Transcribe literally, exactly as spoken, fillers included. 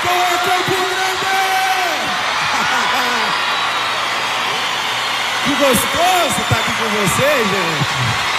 Boa, Campo Grande! Que gostoso estar aqui com vocês, gente.